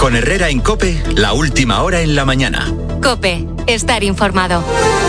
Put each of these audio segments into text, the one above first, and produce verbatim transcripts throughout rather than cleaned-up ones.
Con Herrera en COPE, la última hora en la mañana. COPE, estar informado.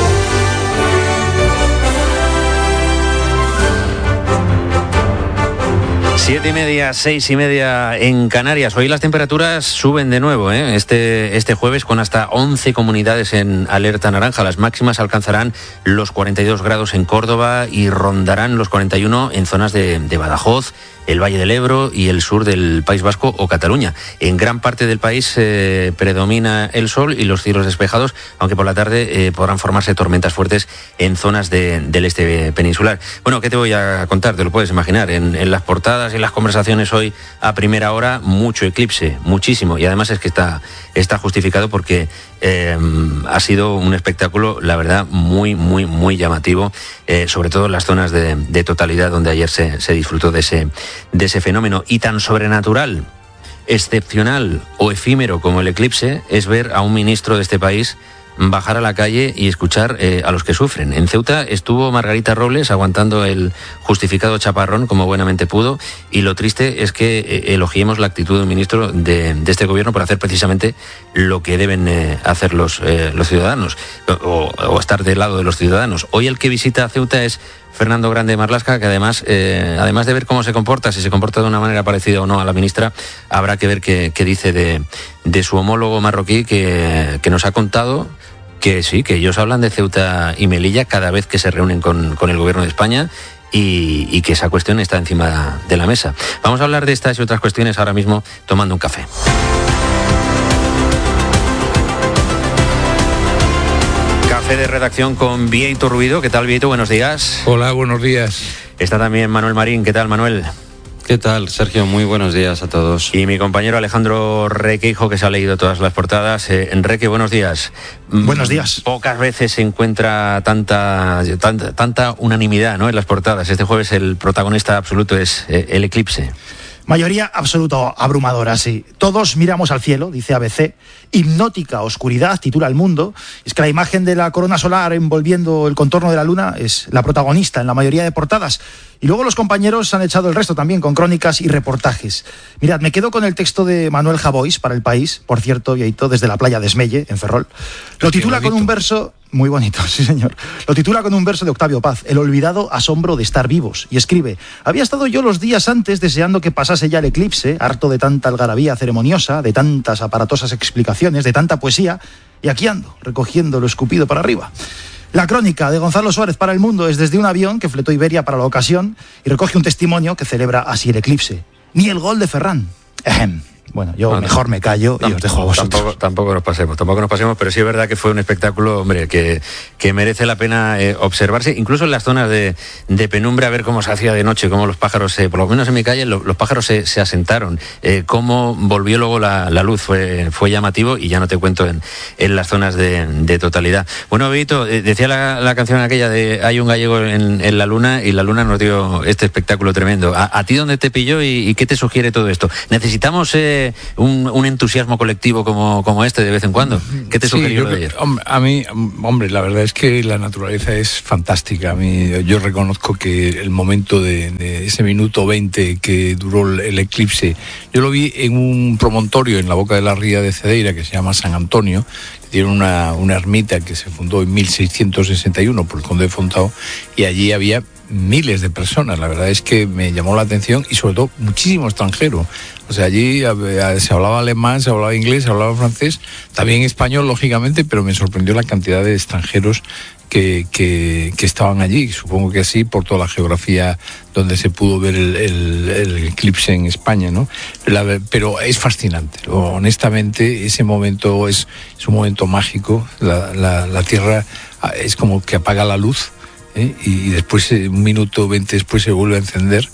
Siete y media, seis y media en Canarias. Hoy las temperaturas suben de nuevo, ¿eh? Este, este jueves con hasta once comunidades en alerta naranja. Las máximas alcanzarán los cuarenta y dos grados en Córdoba y rondarán los cuarenta y uno en zonas de, de Badajoz, el Valle del Ebro y el sur del País Vasco o Cataluña. En gran parte del país eh, predomina el sol y los cielos despejados, aunque por la tarde eh, podrán formarse tormentas fuertes en zonas de, del este peninsular. Bueno, ¿qué te voy a contar? Te lo puedes imaginar. En, en las portadas y en las conversaciones hoy a primera hora, mucho eclipse, muchísimo. Y además es que está, está justificado porque eh, ha sido un espectáculo, la verdad, muy, muy, muy llamativo, eh, sobre todo en las zonas de, de totalidad donde ayer se, se disfrutó de ese de ese fenómeno. Y tan sobrenatural, excepcional o efímero como el eclipse es ver a un ministro de este país bajar a la calle y escuchar eh, a los que sufren. En Ceuta estuvo Margarita Robles aguantando el justificado chaparrón como buenamente pudo, y lo triste es que eh, elogiemos la actitud del ministro de, de este gobierno por hacer precisamente lo que deben eh, hacer los, eh, los ciudadanos, o, o estar del lado de los ciudadanos. Hoy el que visita Ceuta es Fernando Grande Marlaska, que además, eh, además de ver cómo se comporta, si se comporta de una manera parecida o no a la ministra, habrá que ver qué, qué dice de, de su homólogo marroquí, que, que nos ha contado que sí, que ellos hablan de Ceuta y Melilla cada vez que se reúnen con, con el gobierno de España, y, y que esa cuestión está encima de la mesa. Vamos a hablar de estas y otras cuestiones ahora mismo tomando un café. Café de redacción con Vieito Ruido. ¿Qué tal, Vieito? Buenos días. Hola, buenos días. Está también Manuel Marín. ¿Qué tal, Manuel? ¿Qué tal, Sergio? Muy buenos días a todos. Y mi compañero Alejandro Requeijo, que se ha leído todas las portadas. Eh, Enrique, buenos días. Buenos días. Pocas veces se encuentra tanta, tanta, tanta unanimidad, ¿no?, en las portadas. Este jueves el protagonista absoluto es eh, el eclipse. Mayoría absoluta abrumadora, sí. Todos miramos al cielo, dice A B C. Hipnótica oscuridad, titula El Mundo. Es que la imagen de la corona solar envolviendo el contorno de la luna es la protagonista en la mayoría de portadas. Y luego los compañeros han echado el resto también con crónicas y reportajes. Mirad, me quedo con el texto de Manuel Javois para El País, por cierto, Vieito, desde la playa de Esmelle, en Ferrol. Lo titula con un verso... Muy bonito, sí señor. Lo titula con un verso de Octavio Paz, El olvidado asombro de estar vivos. Y escribe: había estado yo los días antes deseando que pasase ya el eclipse, harto de tanta algarabía ceremoniosa, de tantas aparatosas explicaciones, de tanta poesía, y aquí ando, recogiendo lo escupido para arriba. La crónica de Gonzalo Suárez para El Mundo es desde un avión que fletó Iberia para la ocasión y recoge un testimonio que celebra así el eclipse. Ni el gol de Ferran. Ejem. Bueno, yo bueno, mejor me callo y os dejo a vosotros. Tampoco, tampoco nos pasemos, tampoco nos pasemos, pero sí es verdad que fue un espectáculo, hombre, que, que merece la pena eh, observarse, incluso en las zonas de, de penumbra, a ver cómo se hacía de noche, cómo los pájaros, eh, por lo menos en mi calle, lo, los pájaros se, se asentaron, eh, cómo volvió luego la, la luz, fue, fue llamativo, y ya no te cuento en, en las zonas de, de totalidad. Bueno, Vito, eh, decía la, la canción aquella de Hay un gallego en, en la luna, y la luna nos dio este espectáculo tremendo. ¿A, a ti dónde te pilló y, y qué te sugiere todo esto? ¿Necesitamos eh, un, un entusiasmo colectivo como, como este de vez en cuando? ¿Qué te sí, sugirió yo, de ayer? A mí, hombre, la verdad es que la naturaleza es fantástica. A mí, yo reconozco que el momento de, de ese minuto veinte que duró el eclipse, yo lo vi en un promontorio en la boca de la ría de Cedeira que se llama San Antonio, que tiene una, una ermita que se fundó en mil seiscientos sesenta y uno por el conde de Fontao, y allí había miles de personas. La verdad es que me llamó la atención, y sobre todo muchísimo extranjero. O sea, allí se hablaba alemán, se hablaba inglés, se hablaba francés, también español, lógicamente, pero me sorprendió la cantidad de extranjeros que, que, que estaban allí. Supongo que así por toda la geografía donde se pudo ver el, el, el eclipse en España, ¿no? La, pero es fascinante. Honestamente, ese momento es, es un momento mágico. La, la, la Tierra es como que apaga la luz, ¿eh? y después, un minuto veinte después, se vuelve a encender.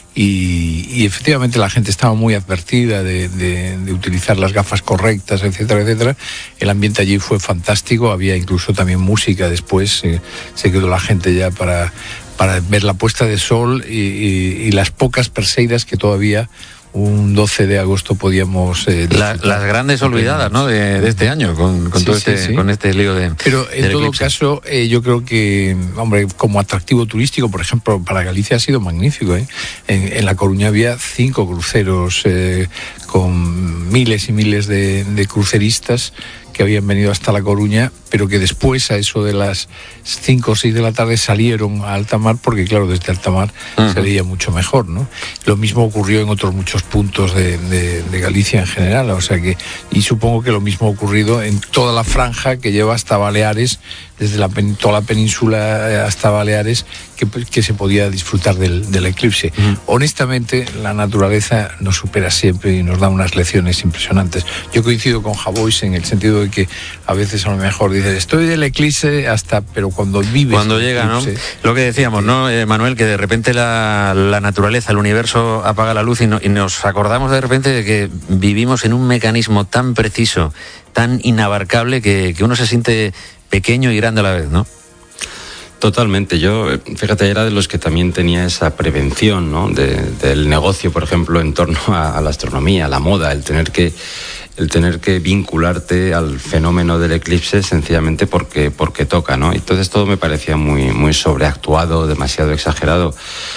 Y, y efectivamente la gente estaba muy advertida de, de, de utilizar las gafas correctas, etcétera, etcétera. El ambiente allí fue fantástico, había incluso también música después, eh, se quedó la gente ya para, para ver la puesta de sol y, y, y las pocas perseidas que todavía un doce de agosto podíamos... Eh, la, las grandes olvidadas, ¿no?, de, de este año, con, con sí, todo sí, este, sí. con este lío de... Pero en todo eclipse. caso, eh, yo creo que, hombre, como atractivo turístico, por ejemplo, para Galicia ha sido magnífico, ¿eh? En, en La Coruña había cinco cruceros eh, con miles y miles de, de cruceristas que habían venido hasta La Coruña, pero que después, a eso de las cinco o seis de la tarde, salieron a alta mar, porque claro, desde alta mar uh-huh. se veía mucho mejor, ¿no? Lo mismo ocurrió en otros muchos puntos de, de, de Galicia en general, o sea que, y supongo que lo mismo ha ocurrido en toda la franja que lleva hasta Baleares, desde la, toda la península hasta Baleares, que, que se podía disfrutar del, del eclipse. Uh-huh. Honestamente, la naturaleza nos supera siempre y nos da unas lecciones impresionantes. Yo coincido con Javois en el sentido de que a veces a lo mejor dices, estoy del eclipse hasta, pero cuando vives... Cuando llega, eclipse, ¿no? Lo que decíamos, ¿no, eh, Manuel? Que de repente la, la naturaleza, el universo apaga la luz y, no, y nos acordamos de repente de que vivimos en un mecanismo tan preciso, tan inabarcable, que, que uno se siente pequeño y grande a la vez, ¿no? Totalmente. Yo, fíjate, era de los que también tenía esa prevención, ¿no? De, del negocio, por ejemplo, en torno a, a la astronomía, a la moda, el tener que el tener que vincularte al fenómeno del eclipse sencillamente porque porque toca, ¿no? Entonces todo me parecía muy muy sobreactuado, demasiado exagerado.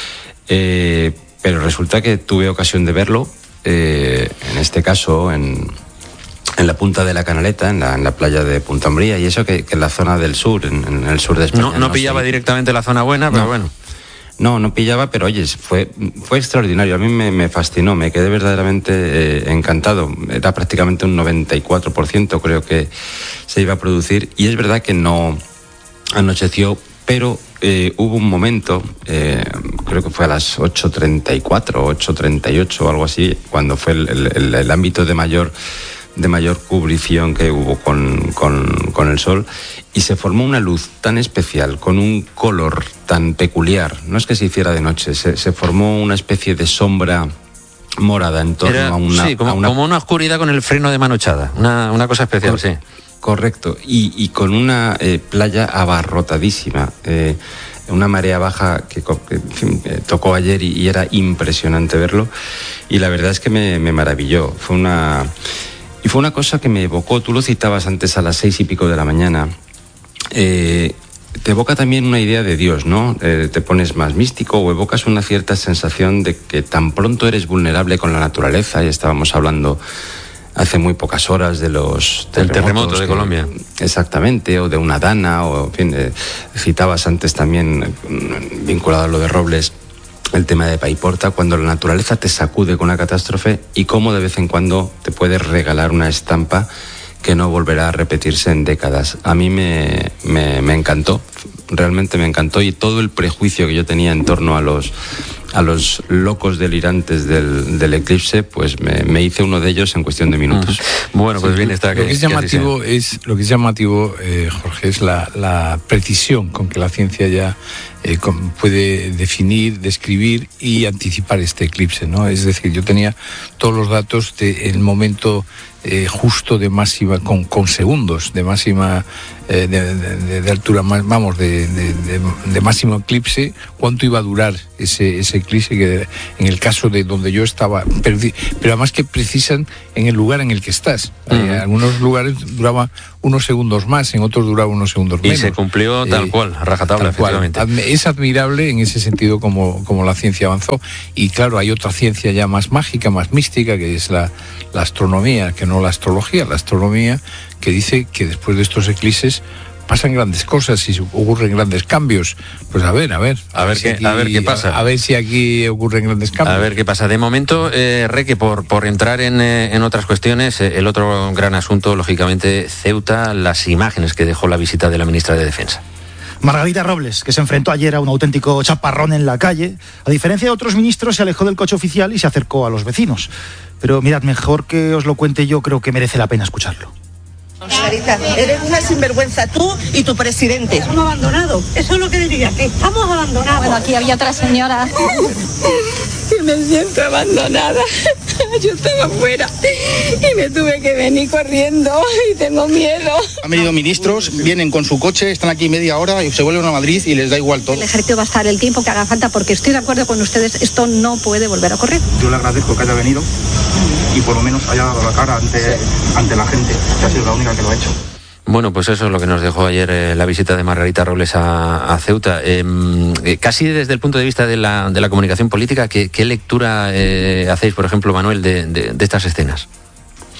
Eh, pero resulta que tuve ocasión de verlo, eh, en este caso en en la punta de la Canaleta, en la, en la playa de Punta Umbría, y eso que, que en la zona del sur, en, en el sur de España. No, no, no pillaba sé. directamente la zona buena, pero no. bueno. No, no pillaba, pero oye, fue, fue extraordinario. A mí me, me fascinó, me quedé verdaderamente eh, encantado. Era prácticamente un noventa y cuatro por ciento creo que se iba a producir, y es verdad que no anocheció, pero eh, hubo un momento, eh, creo que fue a las ocho treinta y cuatro, ocho treinta y ocho o algo así, cuando fue el, el, el ámbito de mayor... de mayor cubrición que hubo con, con, con el sol, y se formó una luz tan especial, con un color tan peculiar. No es que se hiciera de noche, se, se formó una especie de sombra morada en torno Era, a una... Sí, como, a una... como una oscuridad con el freno de manochada, una, una cosa especial, Cor- sí. Correcto, y, y con una eh, playa abarrotadísima, eh, una marea baja que, que en fin, eh, tocó ayer y, y era impresionante verlo, y la verdad es que me, me maravilló. Fue una... Y fue una cosa que me evocó, tú lo citabas antes a las seis y pico de la mañana, eh, te evoca también una idea de Dios, ¿no? Eh, te pones más místico o evocas una cierta sensación de que tan pronto eres vulnerable con la naturaleza, y estábamos hablando hace muy pocas horas de los del terremoto de que, Colombia. Exactamente, o de una dana, o en fin, eh, citabas antes también, vinculado a lo de Robles, el tema de Paiporta, cuando la naturaleza te sacude con una catástrofe y cómo de vez en cuando te puedes regalar una estampa que no volverá a repetirse en décadas. A mí me, me, me encantó, realmente me encantó, y todo el prejuicio que yo tenía en torno a los a los locos delirantes del, del eclipse, pues me, me hice uno de ellos en cuestión de minutos. Uh-huh. Bueno, pues sí, bien está. Lo que, que es llamativo que es lo que es llamativo, eh, Jorge, es la, la precisión con que la ciencia ya eh, con, puede definir, describir y anticipar este eclipse, ¿no? Es decir, yo tenía todos los datos del momento eh, justo de máxima, con, con segundos de máxima eh, de, de, de altura, vamos, de, de, de, de máximo eclipse, cuánto iba a durar ese, ese eclipse, que en el caso de donde yo estaba, perdi, pero además que precisan en el lugar en el que estás. Uh-huh. En algunos lugares duraba unos segundos más, en otros duraba unos segundos menos. Y se cumplió tal eh, cual, a rajatabla, efectivamente. Cual. Es admirable en ese sentido como, como la ciencia avanzó. Y claro, hay otra ciencia ya más mágica, más mística, que es la, la astronomía, que no la astrología, la astronomía, que dice que después de estos eclipses pasan grandes cosas y ocurren grandes cambios. Pues a ver, a ver. A, a ver, qué, aquí, a ver qué pasa. A, a ver si aquí ocurren grandes cambios. A ver qué pasa. De momento, eh, Reque, por, por entrar en, eh, en otras cuestiones, eh, el otro gran asunto, lógicamente, Ceuta, las imágenes que dejó la visita de la ministra de Defensa. Margarita Robles, que se enfrentó ayer a un auténtico chaparrón en la calle, a diferencia de otros ministros, se alejó del coche oficial y se acercó a los vecinos. Pero mirad, mejor que os lo cuente yo, creo que merece la pena escucharlo. Margarita, eres una sinvergüenza tú y tu presidente. Estamos abandonados, eso es lo que diría, que estamos abandonados. Bueno, aquí había otra señora. Y me siento abandonada. Yo estaba fuera y me tuve que venir corriendo y tengo miedo. Han venido ministros, vienen con su coche, están aquí media hora y se vuelven a Madrid y les da igual todo. El ejército va a estar el tiempo que haga falta, porque estoy de acuerdo con ustedes, esto no puede volver a ocurrir. Yo le agradezco que haya venido y por lo menos haya dado la cara ante, ante la gente, que ha sido la única que lo ha hecho. Bueno, pues eso es lo que nos dejó ayer eh, la visita de Margarita Robles a, a Ceuta. Eh, eh, casi desde el punto de vista de la, de la comunicación política, ¿qué, qué lectura eh, hacéis, por ejemplo, Manuel, de, de, de estas escenas?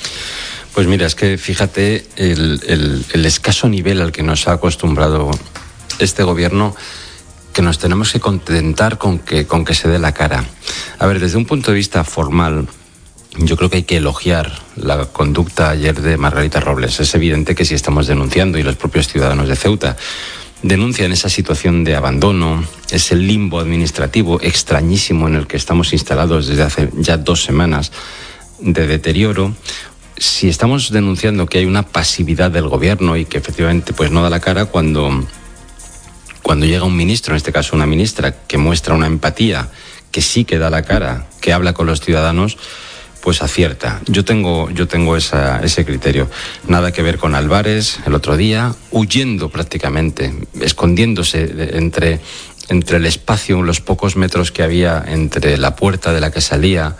Pues mira, es que fíjate el, el, el escaso nivel al que nos ha acostumbrado este gobierno, que nos tenemos que contentar con que, con que se dé la cara. A ver, desde un punto de vista formal, yo creo que hay que elogiar la conducta ayer de Margarita Robles. Es evidente que si estamos denunciando, y los propios ciudadanos de Ceuta denuncian esa situación de abandono, ese limbo administrativo extrañísimo en el que estamos instalados desde hace ya dos semanas, de deterioro. Si estamos denunciando que hay una pasividad del gobierno y que efectivamente pues no da la cara cuando... Cuando llega un ministro, en este caso una ministra, que muestra una empatía, que sí que da la cara, que habla con los ciudadanos, pues acierta. Yo tengo, yo tengo esa, ese criterio. Nada que ver con Álvarez el otro día, huyendo prácticamente, escondiéndose entre, entre el espacio, los pocos metros que había entre la puerta de la que salía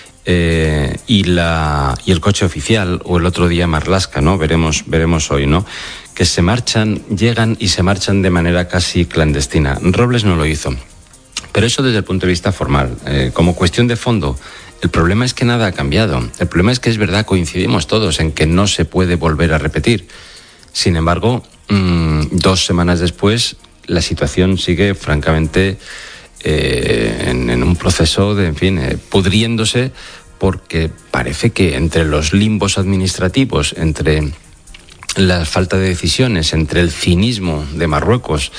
eh, y, la, y el coche oficial, o el otro día Marlaska, ¿no? Veremos, veremos hoy, ¿no? Que se marchan, llegan y se marchan de manera casi clandestina. Robles no lo hizo. Pero eso desde el punto de vista formal. Eh, como cuestión de fondo, el problema es que nada ha cambiado. El problema es que es verdad, coincidimos todos en que no se puede volver a repetir. Sin embargo, mmm, dos semanas después, la situación sigue francamente eh, en, en un proceso de, en fin, eh, pudriéndose, porque parece que entre los limbos administrativos, entre la falta de decisiones, entre el cinismo de Marruecos,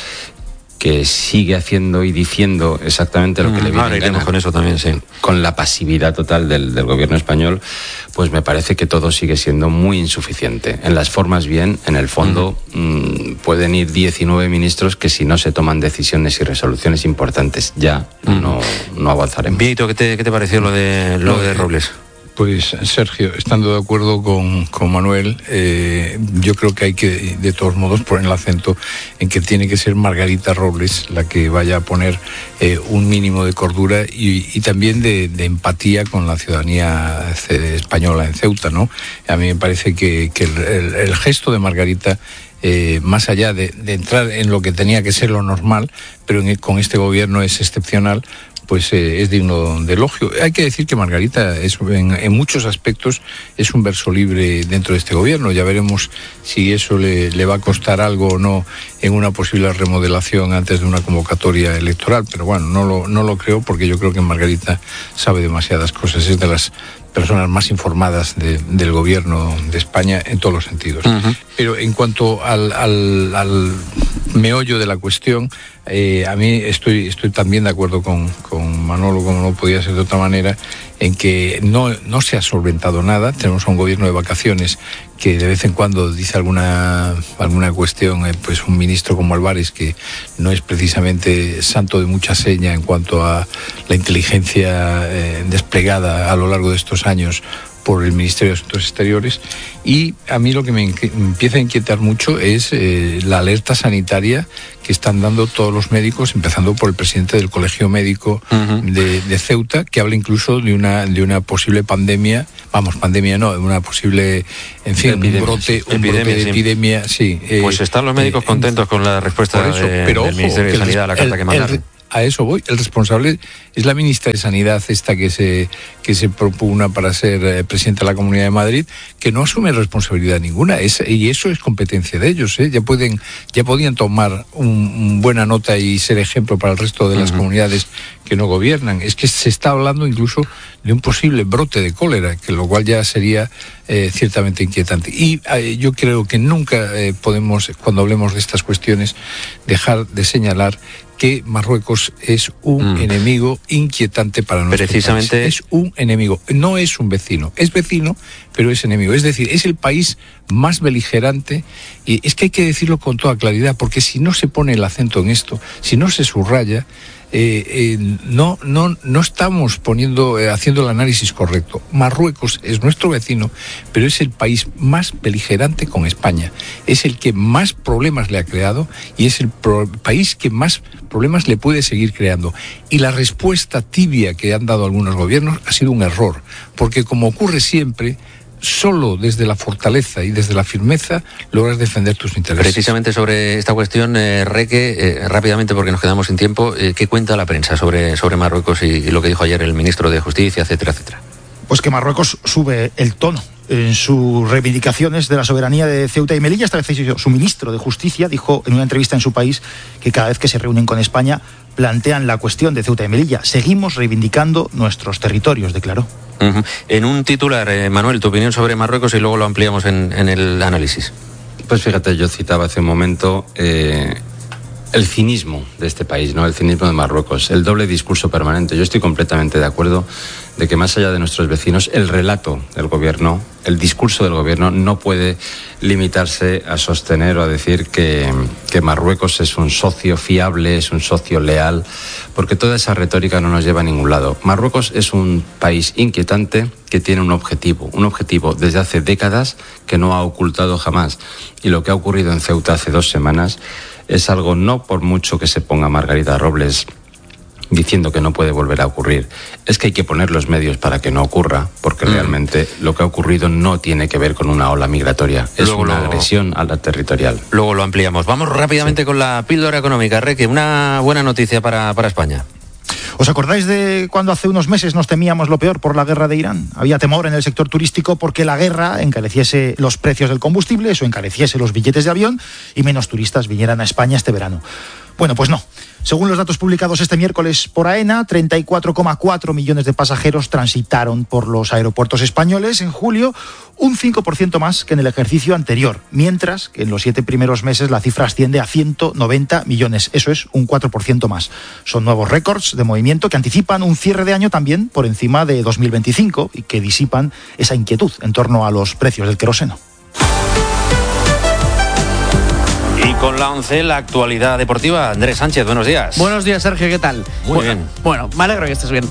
que sigue haciendo y diciendo exactamente lo que mm, le viene en gana, con eso también, sí. Con la pasividad total del, del gobierno español, pues me parece que todo sigue siendo muy insuficiente. En las formas bien, en el fondo uh-huh. mmm, pueden ir diecinueve ministros que si no se toman decisiones y resoluciones importantes ya uh-huh. no, no avanzaremos. Vito, ¿qué te, qué te pareció lo de, lo de Robles? Pues Sergio, estando de acuerdo con, con Manuel, eh, yo creo que hay que, de todos modos, poner el acento en que tiene que ser Margarita Robles la que vaya a poner eh, un mínimo de cordura y, y también de, de empatía con la ciudadanía española en Ceuta, ¿no? A mí me parece que, que el, el, el gesto de Margarita, Eh, más allá de, de entrar en lo que tenía que ser lo normal, pero en, con este gobierno es excepcional, pues eh, es digno de elogio. Hay que decir que Margarita es, en, en muchos aspectos es un verso libre dentro de este gobierno. Ya veremos si eso le, le va a costar algo o no en una posible remodelación antes de una convocatoria electoral, pero bueno, no lo, no lo creo, porque yo creo que Margarita sabe demasiadas cosas, es de las personas más informadas de, del gobierno de España en todos los sentidos. Uh-huh. Pero en cuanto al, al, al meollo de la cuestión, eh, a mí estoy, estoy también de acuerdo con, con Manolo, como no podía ser de otra manera, en que no, no se ha solventado nada. Tenemos un gobierno de vacaciones que de vez en cuando dice alguna, alguna cuestión, eh, pues un ministro como Álvarez, que no es precisamente santo de mucha seña en cuanto a la inteligencia eh, desplegada a lo largo de estos años por el Ministerio de Asuntos Exteriores. Y a mí lo que me empieza a inquietar mucho es eh, la alerta sanitaria que están dando todos los médicos, empezando por el presidente del Colegio Médico uh-huh. de, de Ceuta, que habla incluso de una, de una posible pandemia, vamos, pandemia no, de una posible, en fin, epidemia, un brote, un epidemia, brote de sí. epidemia, sí. Eh, pues están los médicos eh, contentos con la respuesta eso, de, pero, del ojo, Ministerio de Sanidad a la carta el, que mandaron. El, A eso voy. El responsable es la ministra de Sanidad, esta que se que se propugna para ser eh, presidenta de la Comunidad de Madrid, que no asume responsabilidad ninguna. Es, y eso es competencia de ellos. ¿eh? Ya pueden, ya podían tomar un, un buena nota y ser ejemplo para el resto de las uh-huh. comunidades que no gobiernan. Es que se está hablando incluso de un posible brote de cólera, que lo cual ya sería eh, ciertamente inquietante. Y eh, yo creo que nunca eh, podemos, cuando hablemos de estas cuestiones, dejar de señalar que Marruecos es un mm. enemigo inquietante para nosotros. Precisamente país. Es un enemigo, no es un vecino. Es vecino, pero es enemigo. Es decir, es el país más beligerante, y es que hay que decirlo con toda claridad, porque si no se pone el acento en esto, si no se subraya, Eh, eh, no, no, no estamos poniendo, eh, haciendo el análisis correcto. Marruecos es nuestro vecino, pero es el país más beligerante con España. Es el que más problemas le ha creado y es el pro- país que más problemas le puede seguir creando. Y la respuesta tibia que han dado algunos gobiernos ha sido un error, porque como ocurre siempre, solo desde la fortaleza y desde la firmeza logras defender tus intereses. Precisamente sobre esta cuestión, eh, Reque, eh, rápidamente porque nos quedamos sin tiempo, eh, ¿qué cuenta la prensa sobre, sobre Marruecos y, y lo que dijo ayer el ministro de Justicia, etcétera, etcétera? Pues que Marruecos sube el tono en sus reivindicaciones de la soberanía de Ceuta y Melilla. Esta vez su ministro de Justicia dijo en una entrevista en su país que cada vez que se reúnen con España plantean la cuestión de Ceuta y Melilla. Seguimos reivindicando nuestros territorios, declaró. Uh-huh. En un titular, eh, Manuel, tu opinión sobre Marruecos y luego lo ampliamos en, en el análisis. Pues fíjate, yo citaba hace un momento eh, el cinismo de este país, ¿no? El cinismo de Marruecos, el doble discurso permanente. Yo estoy completamente de acuerdo de que más allá de nuestros vecinos, el relato del gobierno, el discurso del gobierno no puede limitarse a sostener o a decir que, que Marruecos es un socio fiable, es un socio leal, porque toda esa retórica no nos lleva a ningún lado. Marruecos es un país inquietante que tiene un objetivo, un objetivo desde hace décadas que no ha ocultado jamás. Y lo que ha ocurrido en Ceuta hace dos semanas es algo, no por mucho que se ponga Margarita Robles diciendo que no puede volver a ocurrir, es que hay que poner los medios para que no ocurra, porque mm. realmente lo que ha ocurrido no tiene que ver con una ola migratoria, es luego una lo... agresión a la territorial. Luego lo ampliamos. Vamos rápidamente sí. con la píldora económica. Reque, una buena noticia para, para España. ¿Os acordáis de cuando hace unos meses nos temíamos lo peor por la guerra de Irán? Había temor en el sector turístico porque la guerra encareciese los precios del combustible, eso encareciese los billetes de avión y menos turistas vinieran a España este verano. Bueno, pues no. Según los datos publicados este miércoles por AENA, treinta y cuatro coma cuatro millones de pasajeros transitaron por los aeropuertos españoles en julio, un cinco por ciento más que en el ejercicio anterior, mientras que en los siete primeros meses la cifra asciende a ciento noventa millones, eso es un cuatro por ciento más. Son nuevos récords de movimiento que anticipan un cierre de año también por encima de dos mil veinticinco y que disipan esa inquietud en torno a los precios del queroseno. Y con la once, la actualidad deportiva. Andrés Sánchez, buenos días. Buenos días, Sergio, ¿qué tal? Muy bueno, bien. Bueno, me alegro que estés bien.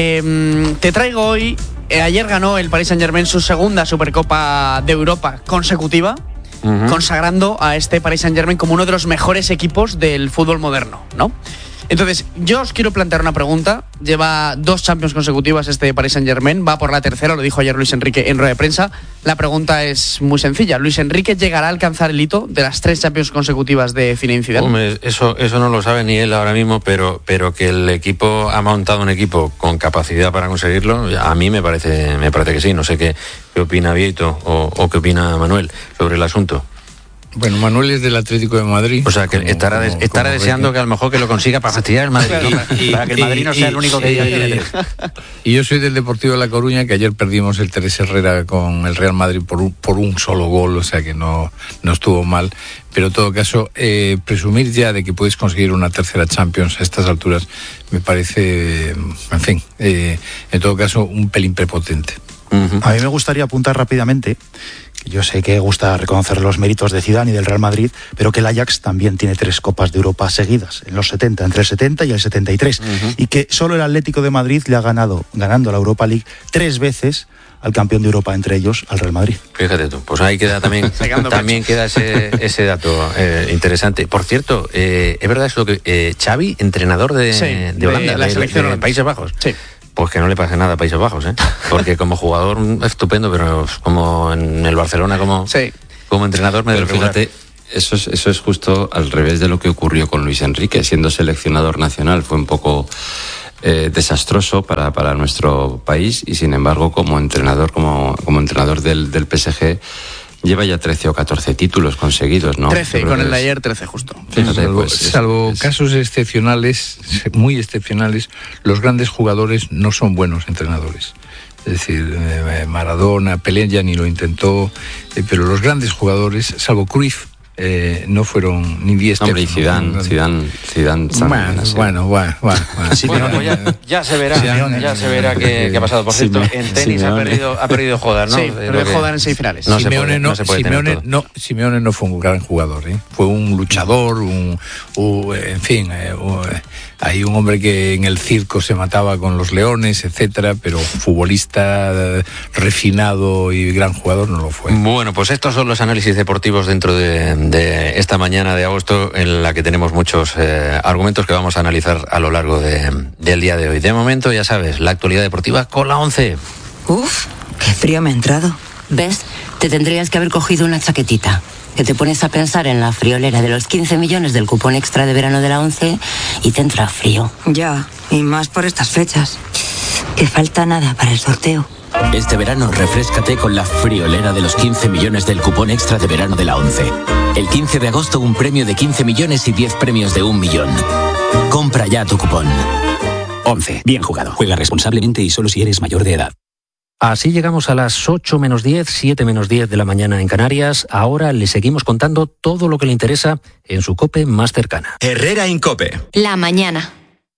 Eh, te traigo hoy, eh, ayer ganó el Paris Saint-Germain su segunda Supercopa de Europa consecutiva, uh-huh. consagrando a este Paris Saint-Germain como uno de los mejores equipos del fútbol moderno, ¿no? Entonces, yo os quiero plantear una pregunta. Lleva dos Champions consecutivas este Paris Saint-Germain, va por la tercera, lo dijo ayer Luis Enrique en rueda de prensa. La pregunta es muy sencilla. ¿Luis Enrique llegará a alcanzar el hito de las tres Champions consecutivas de Zinedine Zidane? Hombre, eso, eso no lo sabe ni él ahora mismo, pero, pero que el equipo ha montado un equipo con capacidad para conseguirlo, a mí me parece, me parece que sí. No sé qué, qué opina Vieito o, o qué opina Manuel sobre el asunto. Bueno, Manuel es del Atlético de Madrid. O sea, que como, estará, como, estará como deseando que... que a lo mejor que lo consiga para fastidiar el Madrid. Claro, y, para que el Madrid y, no sea y, el único que diga que tiene tres. Y yo soy del Deportivo de La Coruña, que ayer perdimos el Teresa Herrera con el Real Madrid por un, por un solo gol, o sea que no, no estuvo mal. Pero en todo caso, eh, presumir ya de que puedes conseguir una tercera Champions a estas alturas me parece, en fin, eh, en todo caso, un pelín prepotente. Uh-huh. A mí me gustaría apuntar rápidamente, yo sé que gusta reconocer los méritos de Zidane y del Real Madrid, pero que el Ajax también tiene tres Copas de Europa seguidas, en los setenta, entre el setenta y el setenta y tres, uh-huh. y que solo el Atlético de Madrid le ha ganado, ganando la Europa League, tres veces al campeón de Europa, entre ellos al Real Madrid. Fíjate tú, pues ahí queda también, también queda ese, ese dato eh, interesante. Por cierto, eh, es verdad eso que eh, Xavi, entrenador de, sí, de Holanda, de la de, selección de, de Países Bajos. Sí. Pues que no le pase nada a Países Bajos, ¿eh? Porque como jugador estupendo, pero como en el Barcelona, como, sí. como entrenador me pero fíjate, eso es, eso es justo al revés de lo que ocurrió con Luis Enrique. Siendo seleccionador nacional fue un poco eh, desastroso para, para nuestro país y sin embargo como entrenador, como, como entrenador del, del P S G lleva ya trece o catorce títulos conseguidos, ¿no? trece, con el de ayer trece justo. Fíjate, salvo pues, salvo es, casos excepcionales, muy excepcionales, los grandes jugadores no son buenos entrenadores. Es decir, eh, Maradona, Pelé ya ni lo intentó, eh, pero los grandes jugadores, salvo Cruyff, eh, no fueron ni diez. Hombre, y Zidane, Zidane, Zidane, bueno, bueno, bueno, bueno, bueno. Sí, bueno, pues ya, ya se verá, Simeone, ya se verá qué, qué ha pasado. Por cierto, Simeone, en tenis Simeone. ha perdido, ha perdido Jodan, ¿no? Sí, perdió Jodan en semifinales. No Simeone no, no, se puede Simeone no, Simeone no fue un gran jugador, ¿eh? Fue un luchador, un, un en fin, eh, un, hay un hombre que en el circo se mataba con los leones, etcétera, pero futbolista refinado y gran jugador no lo fue. Bueno, pues estos son los análisis deportivos dentro de, de esta mañana de agosto, en la que tenemos muchos eh, argumentos que vamos a analizar a lo largo de, del día de hoy. De momento, ya sabes, la actualidad deportiva con la once. Uf, qué frío me ha entrado. ¿Ves? Te tendrías que haber cogido una chaquetita. Que te pones a pensar en la friolera de los quince millones del cupón extra de verano de la once y te entra frío. Ya, y más por estas fechas. Que falta nada para el sorteo. Este verano refréscate con la friolera de los quince millones del cupón extra de verano de la ONCE. El quince de agosto un premio de quince millones y diez premios de un millón. Compra ya tu cupón. ONCE. Bien jugado. Juega responsablemente y solo si eres mayor de edad. Así llegamos a las ocho menos diez, siete menos diez de la mañana en Canarias. Ahora le seguimos contando todo lo que le interesa en su COPE más cercana. Herrera Incope. La mañana.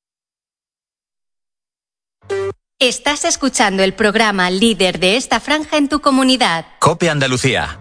Estás escuchando el programa líder de esta franja en tu comunidad. COPE Andalucía.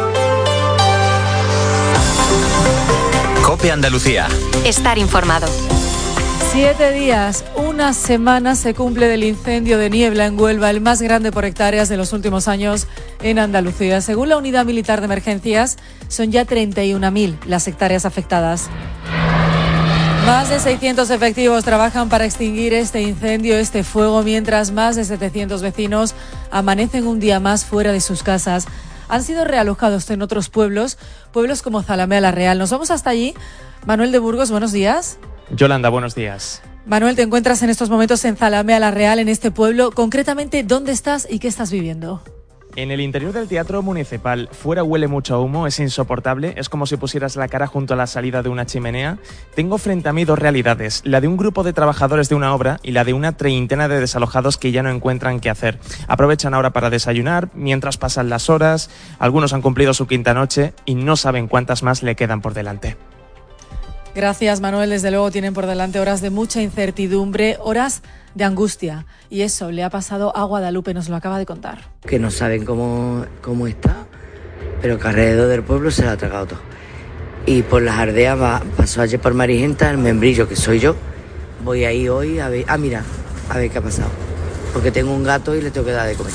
COPE Andalucía. Estar informado. Siete días, una semana se cumple del incendio de niebla en Huelva, el más grande por hectáreas de los últimos años en Andalucía. Según la Unidad Militar de Emergencias, son ya treinta y una mil las hectáreas afectadas. Más de seiscientos efectivos trabajan para extinguir este incendio, este fuego, mientras más de setecientos vecinos amanecen un día más fuera de sus casas. Han sido realojados en otros pueblos, pueblos como Zalamea la Real. Nos vamos hasta allí. Manuel de Burgos, buenos días. Yolanda, buenos días. Manuel, te encuentras en estos momentos en Zalamea la Real, en este pueblo. Concretamente, ¿dónde estás y qué estás viviendo? En el interior del Teatro Municipal. Fuera huele mucho humo, es insoportable, es como si pusieras la cara junto a la salida de una chimenea. Tengo frente a mí dos realidades, la de un grupo de trabajadores de una obra y la de una treintena de desalojados que ya no encuentran qué hacer. Aprovechan ahora para desayunar, mientras pasan las horas, algunos han cumplido su quinta noche y no saben cuántas más le quedan por delante. Gracias, Manuel. Desde luego tienen por delante horas de mucha incertidumbre, horas de angustia. Y eso le ha pasado a Guadalupe, nos lo acaba de contar. Que no saben cómo, cómo está, pero que alrededor del pueblo se lo ha tragado todo. Y por las ardeas va, pasó ayer por Marijenta, el membrillo, que soy yo. Voy ahí hoy a ver, ah, mira, a ver qué ha pasado. Porque tengo un gato y le tengo que dar de comer.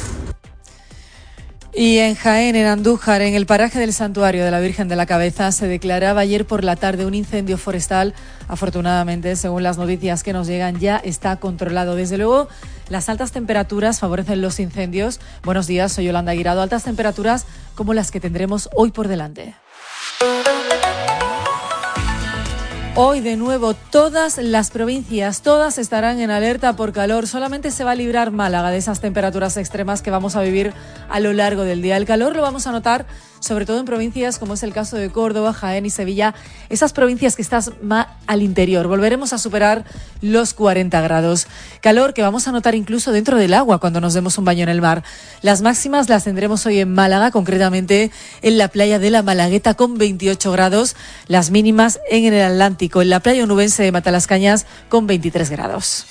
Y en Jaén, en Andújar, en el paraje del Santuario de la Virgen de la Cabeza, se declaraba ayer por la tarde un incendio forestal. Afortunadamente, según las noticias que nos llegan, ya está controlado. Desde luego, las altas temperaturas favorecen los incendios. Buenos días, soy Yolanda Guirado. Altas temperaturas como las que tendremos hoy por delante. Hoy, de nuevo, todas las provincias, todas estarán en alerta por calor. Solamente se va a librar Málaga de esas temperaturas extremas que vamos a vivir a lo largo del día. El calor lo vamos a notar sobre todo en provincias como es el caso de Córdoba, Jaén y Sevilla, esas provincias que están más al interior. Volveremos a superar los cuarenta grados. Calor que vamos a notar incluso dentro del agua cuando nos demos un baño en el mar. Las máximas las tendremos hoy en Málaga, concretamente en la playa de la Malagueta con veintiocho grados. Las mínimas en el Atlántico, en la playa onubense de Matalascañas con veintitrés grados.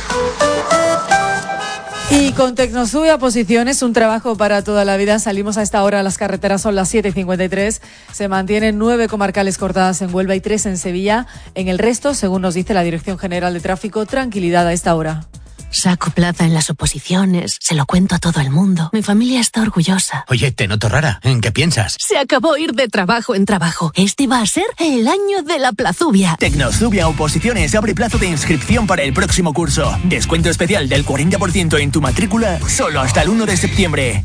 Y con Tecnosube a posiciones, un trabajo para toda la vida. Salimos a esta hora a las carreteras, son las siete y cincuenta y tres. Se mantienen nueve comarcales cortadas en Huelva y tres en Sevilla. En el resto, según nos dice la Dirección General de Tráfico, tranquilidad a esta hora. Saco plaza en las oposiciones, se lo cuento a todo el mundo. Mi familia está orgullosa. Oye, te noto rara. ¿En qué piensas? Se acabó ir de trabajo en trabajo. Este va a ser el año de la plazubia. Tecnosubia Oposiciones abre plazo de inscripción para el próximo curso. Descuento especial del cuarenta por ciento en tu matrícula solo hasta el uno de septiembre.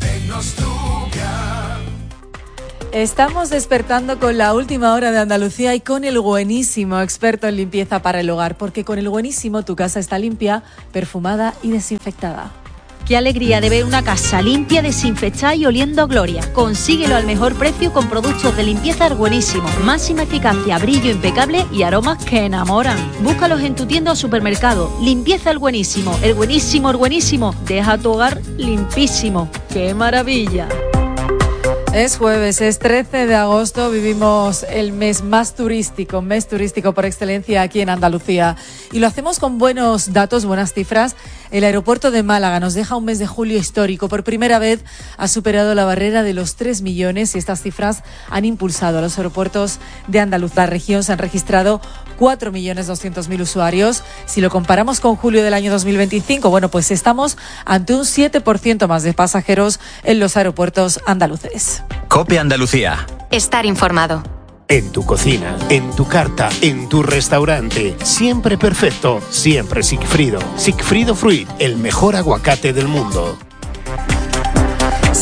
Estamos despertando con la última hora de Andalucía y con el buenísimo experto en limpieza para el hogar, porque con el buenísimo tu casa está limpia, perfumada y desinfectada. Qué alegría de ver una casa limpia, desinfectada y oliendo a gloria. Consíguelo al mejor precio con productos de limpieza El Buenísimo. Máxima eficacia, brillo impecable y aromas que enamoran. Búscalos en tu tienda o supermercado. Limpieza El Buenísimo. El Buenísimo, El Buenísimo. Deja tu hogar limpísimo. ¡Qué maravilla! Es jueves, es trece de agosto, vivimos el mes más turístico, mes turístico por excelencia aquí en Andalucía. Y lo hacemos con buenos datos, buenas cifras. El aeropuerto de Málaga nos deja un mes de julio histórico. Por primera vez ha superado la barrera de los tres millones y estas cifras han impulsado a los aeropuertos de Andalucía. La región se han registrado cuatro millones doscientos mil usuarios. Si lo comparamos con julio del año dos mil veinticinco, bueno, pues estamos ante un siete por ciento más de pasajeros en los aeropuertos andaluces. COPE Andalucía. Estar informado. En tu cocina, en tu carta, en tu restaurante. Siempre perfecto, siempre Sigfrido. Sigfrido Fruit, el mejor aguacate del mundo.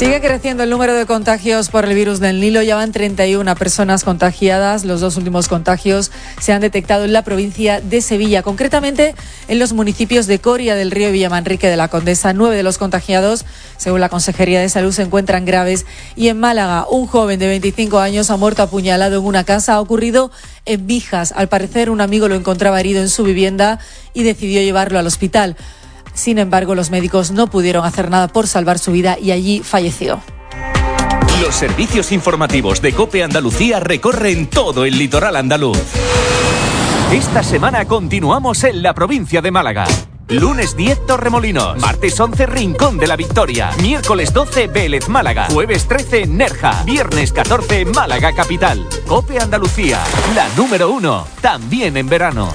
Sigue creciendo el número de contagios por el virus del Nilo. Ya van treinta y una personas contagiadas. Los dos últimos contagios se han detectado en la provincia de Sevilla, concretamente en los municipios de Coria del Río y Villamanrique de la Condesa. Nueve de los contagiados, según la Consejería de Salud, se encuentran graves. Y en Málaga, un joven de veinticinco años ha muerto apuñalado en una casa. Ha ocurrido en Bijas. Al parecer, un amigo lo encontraba herido en su vivienda y decidió llevarlo al hospital. Sin embargo, los médicos no pudieron hacer nada por salvar su vida y allí falleció. Los servicios informativos de COPE Andalucía recorren todo el litoral andaluz. Esta semana continuamos en la provincia de Málaga. Lunes diez, Torremolinos. Martes once, Rincón de la Victoria. Miércoles doce, Vélez, Málaga. Jueves trece, Nerja. Viernes catorce, Málaga Capital. COPE Andalucía, la número uno, también en verano.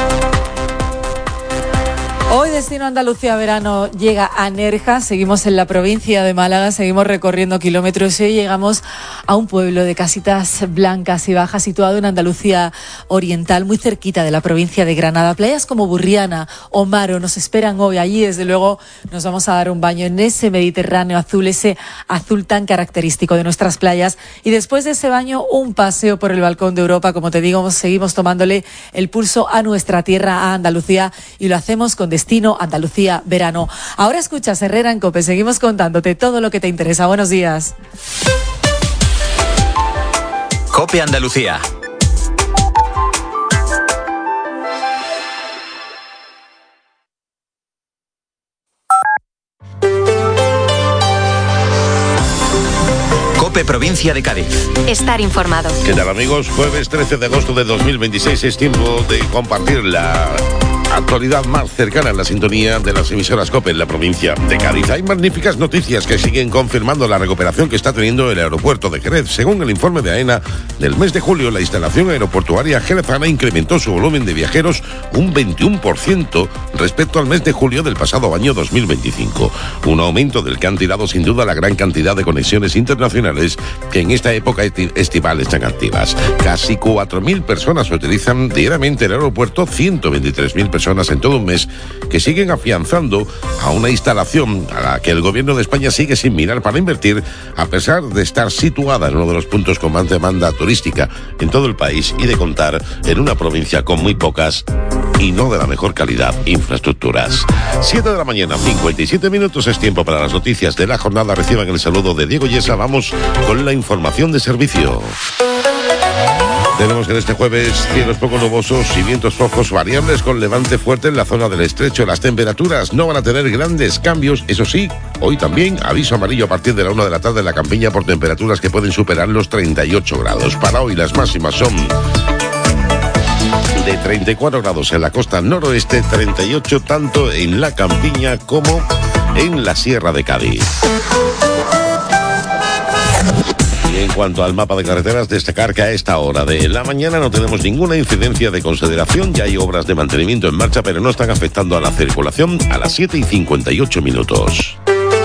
Hoy Destino Andalucía Verano llega a Nerja, seguimos en la provincia de Málaga, seguimos recorriendo kilómetros y hoy llegamos a un pueblo de casitas blancas y bajas situado en Andalucía Oriental, muy cerquita de la provincia de Granada. Playas como Burriana o Maro nos esperan hoy. Allí, desde luego, nos vamos a dar un baño en ese Mediterráneo azul, ese azul tan característico de nuestras playas. Y después de ese baño, un paseo por el balcón de Europa. Como te digo, seguimos tomándole el pulso a nuestra tierra, a Andalucía, y lo hacemos con Destino Andalucía Verano. Ahora escuchas Herrera en COPE, seguimos contándote todo lo que te interesa. Buenos días. COPE Andalucía. COPE Provincia de Cádiz. Estar informado. ¿Qué tal, amigos? Jueves trece de agosto de dos mil veintiséis es tiempo de compartir la actualidad más cercana en la sintonía de las emisoras COPE en la provincia de Cádiz. Hay magníficas noticias que siguen confirmando la recuperación que está teniendo el aeropuerto de Jerez. Según el informe de AENA del mes de julio, la instalación aeroportuaria jerezana incrementó su volumen de viajeros un veintiuno por ciento respecto al mes de julio del pasado año dos mil veinticinco. Un aumento del que han tirado sin duda la gran cantidad de conexiones internacionales que en esta época estival están activas. Casi cuatro mil personas utilizan diariamente el aeropuerto, ciento veintitrés mil personas en todo un mes, que siguen afianzando a una instalación a la que el gobierno de España sigue sin mirar para invertir, a pesar de estar situada en uno de los puntos con más demanda turística en todo el país y de contar en una provincia con muy pocas y no de la mejor calidad infraestructuras. siete de la mañana, cincuenta y siete minutos, es tiempo para las noticias de la jornada. Reciban el saludo de Diego Yesa. Vamos con la información de servicio. Tenemos en este jueves cielos poco nubosos y vientos flojos variables con levante fuerte en la zona del estrecho. Las temperaturas no van a tener grandes cambios. Eso sí, hoy también aviso amarillo a partir de la una de la tarde en la campiña por temperaturas que pueden superar los treinta y ocho grados. Para hoy las máximas son de treinta y cuatro grados en la costa noroeste, treinta y ocho tanto en la campiña como en la Sierra de Cádiz. Y en cuanto al mapa de carreteras, destacar que a esta hora de la mañana no tenemos ninguna incidencia de consideración. Ya hay obras de mantenimiento en marcha, pero no están afectando a la circulación. A las siete y cincuenta y ocho minutos.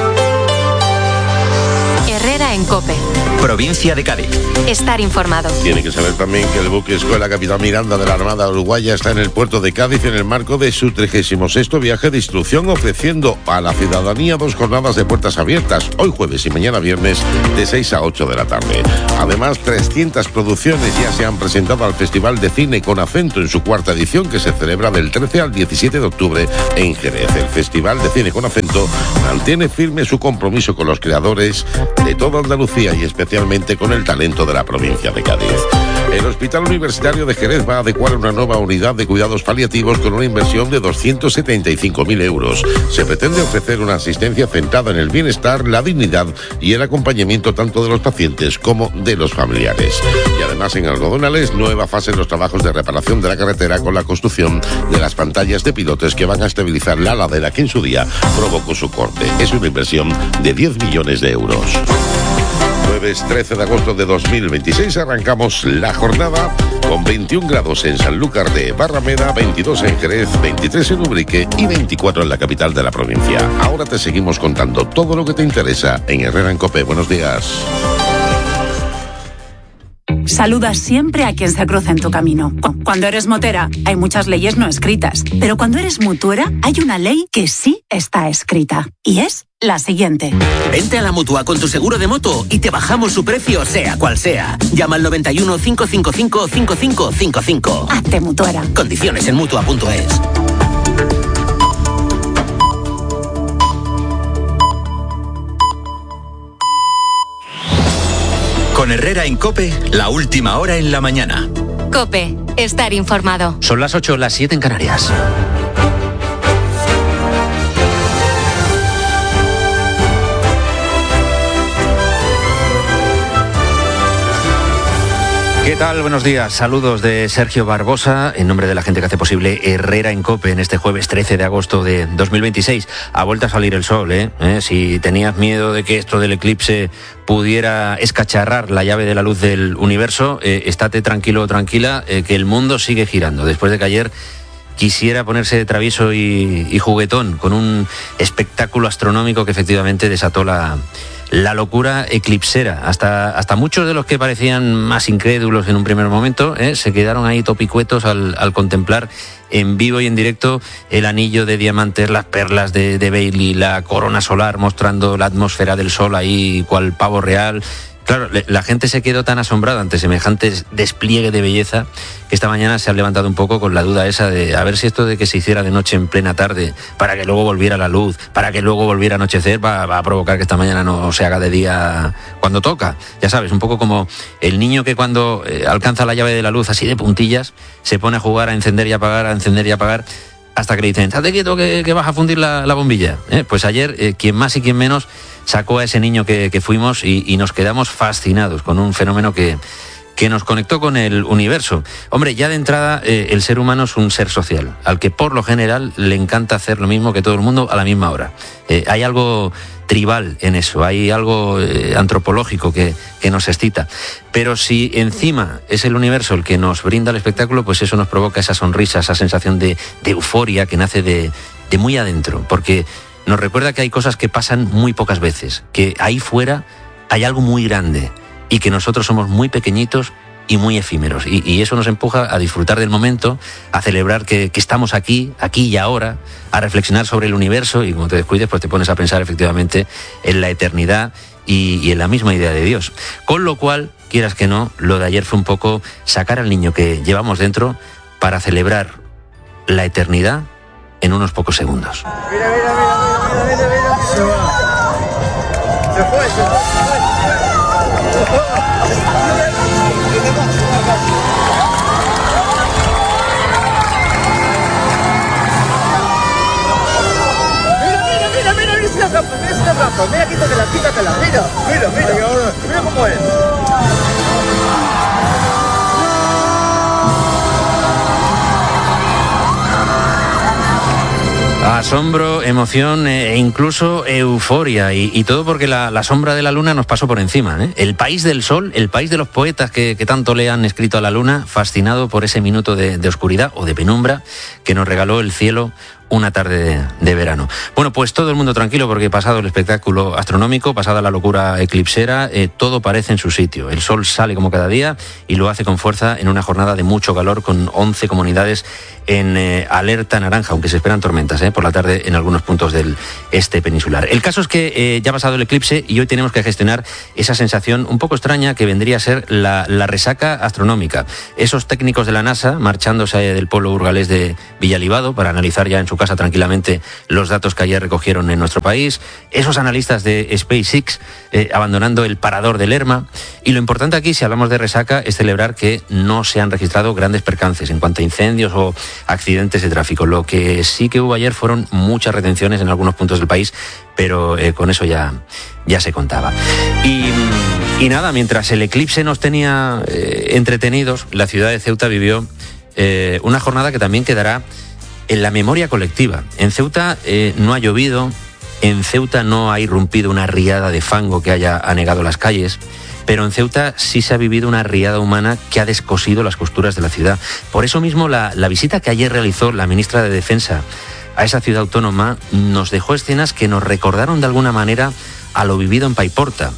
Herrera en COPE. Provincia de Cádiz. Estar informado. Tiene que saber también que el buque Escuela Capitán Miranda de la Armada Uruguaya está en el puerto de Cádiz en el marco de su trigésimo sexto viaje de instrucción, ofreciendo a la ciudadanía dos jornadas de puertas abiertas, hoy jueves y mañana viernes, de seis a ocho de la tarde. Además, trescientas producciones ya se han presentado al Festival de Cine con Acento en su cuarta edición, que se celebra del trece al diecisiete de octubre en Jerez. El Festival de Cine con Acento mantiene firme su compromiso con los creadores de toda Andalucía y especialmente con el talento de la provincia de Cádiz. El Hospital Universitario de Jerez va a adecuar una nueva unidad de cuidados paliativos con una inversión de doscientos setenta y cinco mil euros. Se pretende ofrecer una asistencia centrada en el bienestar, la dignidad y el acompañamiento tanto de los pacientes como de los familiares. Y además en Algodonales, nueva fase en los trabajos de reparación de la carretera con la construcción de las pantallas de pilotes que van a estabilizar la ladera que en su día provocó su corte. Es una inversión de diez millones de euros. Jueves trece de agosto de dos mil veintiséis arrancamos la jornada con veintiún grados en Sanlúcar de Barrameda, veintidós en Jerez, veintitrés en Ubrique y veinticuatro en la capital de la provincia. Ahora te seguimos contando todo lo que te interesa en Herrera en COPE. Buenos días. Saluda siempre a quien se cruza en tu camino. Cuando eres motera, hay muchas leyes no escritas, pero cuando eres mutuera, hay una ley que sí está escrita, y es la siguiente. Vente a la Mutua con tu seguro de moto y te bajamos su precio, sea cual sea. Llama al noventa y uno, cinco cinco cinco, cinco cinco cinco cinco. Hazte mutuera. Condiciones en mutua punto es. Con Herrera en COPE, la última hora en la mañana. COPE, estar informado. Son las ocho, las siete en Canarias. ¿Qué tal? Buenos días. Saludos de Sergio Barbosa, en nombre de la gente que hace posible Herrera en COPE en este jueves trece de agosto de dos mil veintiséis. Ha vuelto a salir el sol, ¿eh? ¿Eh? Si tenías miedo de que esto del eclipse pudiera escacharrar la llave de la luz del universo, eh, estate tranquilo o tranquila, eh, que el mundo sigue girando. Después de que ayer quisiera ponerse de travieso y, y juguetón con un espectáculo astronómico que efectivamente desató la... la locura eclipsera. Hasta, hasta muchos de los que parecían más incrédulos en un primer momento, ¿eh? se quedaron ahí topicuetos al, al contemplar en vivo y en directo el anillo de diamantes, las perlas de, de Bailey, la corona solar mostrando la atmósfera del sol ahí cual pavo real. Claro, la gente se quedó tan asombrada ante semejante despliegue de belleza que esta mañana se han levantado un poco con la duda esa de a ver si esto de que se hiciera de noche en plena tarde para que luego volviera la luz, para que luego volviera a anochecer, va, va a provocar que esta mañana no se haga de día cuando toca. Ya sabes, un poco como el niño que cuando eh, alcanza la llave de la luz así de puntillas se pone a jugar a encender y apagar, a encender y apagar, hasta que le dicen, estate quieto que, que vas a fundir la, la bombilla. ¿Eh? Pues ayer, eh, quien más y quien menos sacó a ese niño que, que fuimos y, y nos quedamos fascinados con un fenómeno que, que nos conectó con el universo. Hombre, ya de entrada, eh, el ser humano es un ser social, al que por lo general le encanta hacer lo mismo que todo el mundo a la misma hora. Eh, hay algo tribal en eso, hay algo eh, antropológico que, que nos excita. Pero si encima es el universo el que nos brinda el espectáculo, pues eso nos provoca esa sonrisa, esa sensación de, de euforia que nace de, de muy adentro, porque nos recuerda que hay cosas que pasan muy pocas veces, que ahí fuera hay algo muy grande y que nosotros somos muy pequeñitos y muy efímeros. Y, y eso nos empuja a disfrutar del momento, a celebrar que, que estamos aquí, aquí y ahora, a reflexionar sobre el universo y como te descuides, pues te pones a pensar efectivamente en la eternidad y, y en la misma idea de Dios. Con lo cual, quieras que no, lo de ayer fue un poco sacar al niño que llevamos dentro para celebrar la eternidad en unos pocos segundos. Mira, mira, mira, mira, mira, mira. Se va. Se fue, se fue, se fue. Mira, mira, mira, mira, mira esa rampa, mira esa rampa, mira, quítatela, quítatela, mira, mira, mira, mira cómo es. Asombro, emoción e incluso euforia y, y todo porque la, la sombra de la luna nos pasó por encima, ¿eh? El país del sol, el país de los poetas que, que tanto le han escrito a la luna, fascinado por ese minuto de, de oscuridad o de penumbra que nos regaló el cielo una tarde de, de verano. Bueno, pues todo el mundo tranquilo porque pasado el espectáculo astronómico, pasada la locura eclipsera, eh, todo parece en su sitio. El sol sale como cada día y lo hace con fuerza en una jornada de mucho calor con once comunidades en eh, alerta naranja, aunque se esperan tormentas eh, por la tarde en algunos puntos del este peninsular. El caso es que eh, ya ha pasado el eclipse y hoy tenemos que gestionar esa sensación un poco extraña que vendría a ser la, la resaca astronómica. Esos técnicos de la NASA marchándose del pueblo burgalés de Villalibado para analizar ya en su casa tranquilamente los datos que ayer recogieron en nuestro país, esos analistas de SpaceX eh, abandonando el parador de Lerma, y lo importante aquí, si hablamos de resaca, es celebrar que no se han registrado grandes percances en cuanto a incendios o accidentes de tráfico. Lo que sí que hubo ayer fueron muchas retenciones en algunos puntos del país, pero eh, con eso ya, ya se contaba. Y, y nada, mientras el eclipse nos tenía eh, entretenidos, la ciudad de Ceuta vivió eh, una jornada que también quedará en la memoria colectiva. En Ceuta eh, no ha llovido, en Ceuta no ha irrumpido una riada de fango que haya anegado las calles, pero en Ceuta sí se ha vivido una riada humana que ha descosido las costuras de la ciudad. Por eso mismo la, la visita que ayer realizó la ministra de Defensa a esa ciudad autónoma nos dejó escenas que nos recordaron de alguna manera a lo vivido en Paiporta.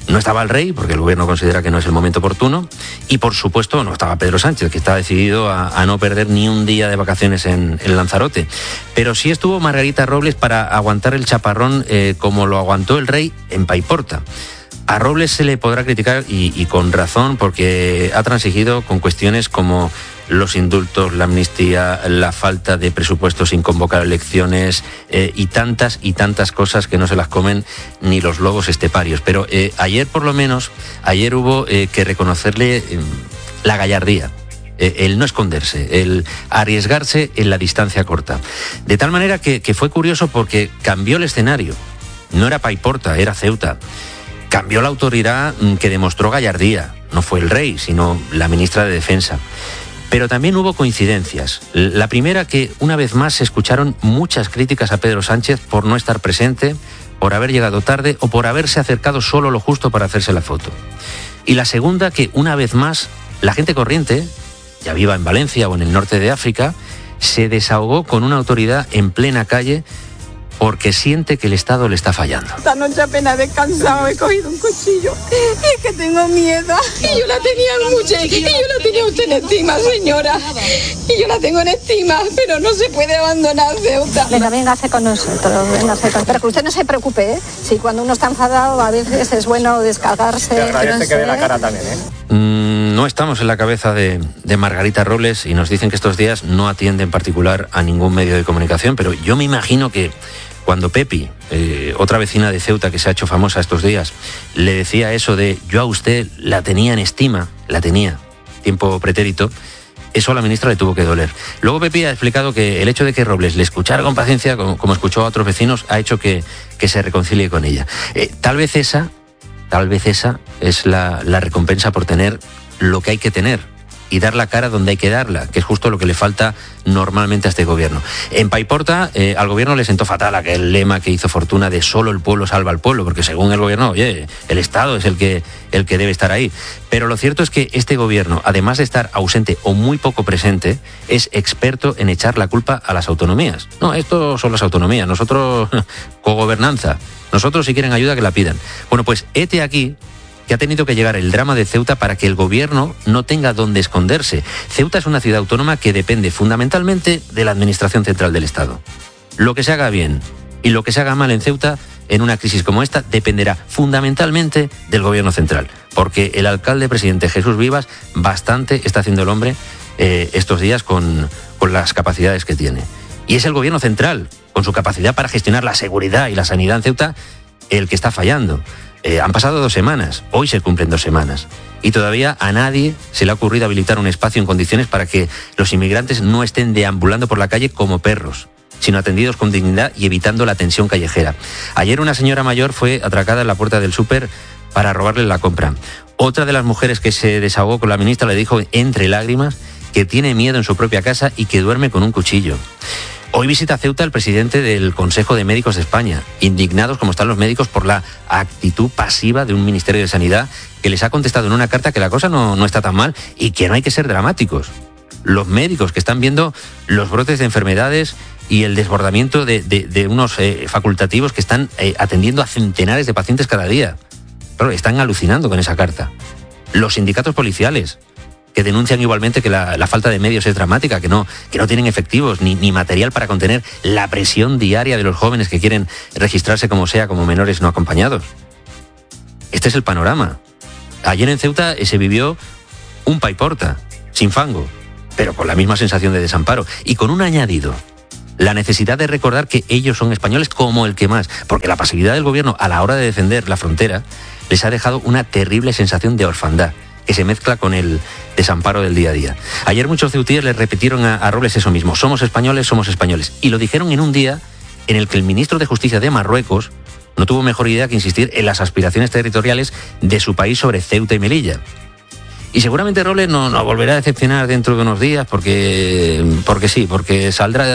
No estaba el rey, porque el gobierno considera que no es el momento oportuno, y por supuesto no estaba Pedro Sánchez, que está decidido a, a no perder ni un día de vacaciones en, en Lanzarote. Pero sí estuvo Margarita Robles para aguantar el chaparrón eh, como lo aguantó el rey en Paiporta. A Robles se le podrá criticar, y, y con razón, porque ha transigido con cuestiones como los indultos, la amnistía, la falta de presupuestos sin convocar elecciones eh, y tantas y tantas cosas que no se las comen ni los lobos esteparios. Pero eh, ayer, por lo menos, ayer hubo eh, que reconocerle eh, la gallardía. El no esconderse, el arriesgarse en la distancia corta. De tal manera que, que fue curioso porque cambió el escenario. No era Paiporta, era Ceuta. Cambió la autoridad que demostró gallardía. No fue el rey, sino la ministra de Defensa. Pero también hubo coincidencias. La primera, que una vez más se escucharon muchas críticas a Pedro Sánchez por no estar presente, por haber llegado tarde o por haberse acercado solo lo justo para hacerse la foto. Y la segunda, que una vez más la gente corriente, ya viva en Valencia o en el norte de África, se desahogó con una autoridad en plena calle porque siente que el Estado le está fallando. Esta noche apenas he descansado, he cogido un cuchillo y es que tengo miedo. Y yo la tenía mucho, y yo la tenía usted en estima, señora. Y yo la tengo en estima, pero no se puede abandonar Ceuta. Venga, véngase con nosotros, véngase con... Pero que usted no se preocupe, ¿eh? Si cuando uno está enfadado a veces es bueno descargarse. Te agradece que dé la cara también, ¿eh? Mm, no estamos en la cabeza de, de Margarita Robles y nos dicen que estos días no atiende en particular a ningún medio de comunicación, pero yo me imagino que cuando Pepi, eh, otra vecina de Ceuta que se ha hecho famosa estos días, le decía eso de yo a usted la tenía en estima, la tenía, tiempo pretérito, eso a la ministra le tuvo que doler. Luego Pepi ha explicado que el hecho de que Robles le escuchara con paciencia, como, como escuchó a otros vecinos, ha hecho que, que se reconcilie con ella. Eh, tal vez esa, tal vez esa es la, la recompensa por tener lo que hay que tener y dar la cara donde hay que darla, que es justo lo que le falta normalmente a este gobierno. En Paiporta, eh, al gobierno le sentó fatal aquel lema que hizo fortuna de solo el pueblo salva al pueblo, porque según el gobierno, oye, el Estado es el que, el que debe estar ahí. Pero lo cierto es que este gobierno, además de estar ausente o muy poco presente, es experto en echar la culpa a las autonomías. No, esto son las autonomías, nosotros cogobernanza, nosotros si quieren ayuda que la pidan. Bueno, pues hete aquí que ha tenido que llegar el drama de Ceuta para que el gobierno no tenga dónde esconderse. Ceuta es una ciudad autónoma que depende fundamentalmente de la Administración Central del Estado. Lo que se haga bien y lo que se haga mal en Ceuta, en una crisis como esta, dependerá fundamentalmente del gobierno central, porque el alcalde presidente Jesús Vivas bastante está haciendo el hombre eh, estos días con, con las capacidades que tiene. Y es el gobierno central, con su capacidad para gestionar la seguridad y la sanidad en Ceuta, el que está fallando. Eh, han pasado dos semanas, hoy se cumplen dos semanas, y todavía a nadie se le ha ocurrido habilitar un espacio en condiciones para que los inmigrantes no estén deambulando por la calle como perros, sino atendidos con dignidad y evitando la tensión callejera. Ayer una señora mayor fue atracada en la puerta del súper para robarle la compra. Otra de las mujeres que se desahogó con la ministra le dijo entre lágrimas que tiene miedo en su propia casa y que duerme con un cuchillo. Hoy visita Ceuta el presidente del Consejo de Médicos de España, indignados como están los médicos por la actitud pasiva de un Ministerio de Sanidad que les ha contestado en una carta que la cosa no, no está tan mal y que no hay que ser dramáticos. Los médicos que están viendo los brotes de enfermedades y el desbordamiento de, de, de unos eh, facultativos que están eh, atendiendo a centenares de pacientes cada día. Claro, están alucinando con esa carta. Los sindicatos policiales, que denuncian igualmente que la, la falta de medios es dramática, que no, que no tienen efectivos ni, ni material para contener la presión diaria de los jóvenes que quieren registrarse como sea como menores no acompañados. Este es el panorama. Ayer en Ceuta se vivió un Paiporta, sin fango, pero con la misma sensación de desamparo y con un añadido: la necesidad de recordar que ellos son españoles como el que más, porque la pasividad del gobierno a la hora de defender la frontera les ha dejado una terrible sensación de orfandad, que se mezcla con el desamparo del día a día. Ayer muchos ceutíes le repitieron a, a Robles eso mismo: somos españoles, somos españoles. Y lo dijeron en un día en el que el ministro de Justicia de Marruecos no tuvo mejor idea que insistir en las aspiraciones territoriales de su país sobre Ceuta y Melilla. Y seguramente Robles no, no volverá a decepcionar dentro de unos días porque, porque sí, porque saldrá